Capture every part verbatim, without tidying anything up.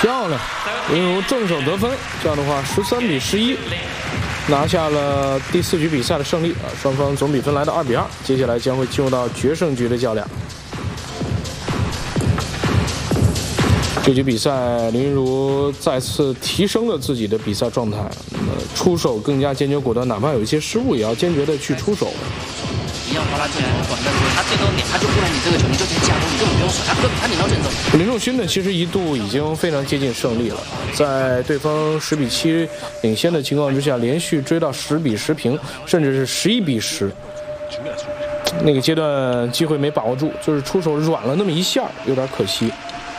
漂亮，林如正手得分，这样的话十三比十一，拿下了第四局比赛的胜利啊！双方总比分来到二比二，接下来将会进入到决胜局的较量。这局比赛，林如再次提升了自己的比赛状态，那么出手更加坚决果断，哪怕有一些失误，也要坚决的去出手。 你要把他进来管的，他最多你他就过来你这个球，你就先加攻，你根本不用甩，他他你要正手。 林仲勋呢，其实一度已经非常接近胜利了，在对方十比七领先的情况之下，连续追到十比十平，甚至是十一比十。那个阶段机会没把握住，就是出手软了那么一下，有点可惜。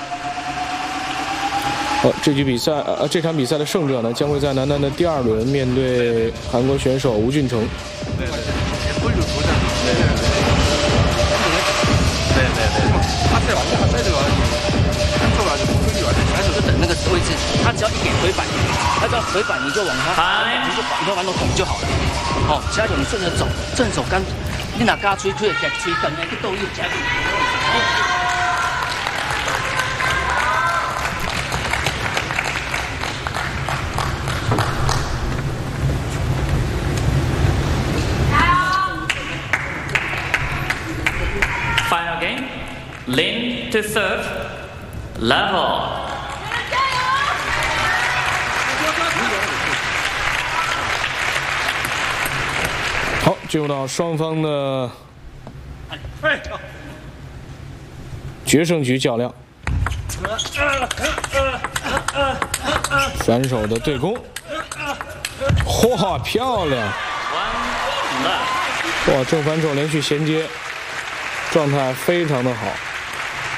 呃，这局比赛，呃，这场比赛的胜者呢，将会在男单的第二轮面对韩国选手吴俊成。 对对对，对对对，他这玩意他这个，看错了就不会玩， 还有就等那个位置，他只要一给回板，他只要回板你就往他，你就把你就往头捅就好了。哦，其他球你顺着走，正手刚，你哪嘎吹吹起来吹等那个斗一加。 Final game, Lin to serve, level. 好，进入到双方的决胜局较量。选手的对攻，哇，漂亮！哇，正反手连续衔接。状态非常的好。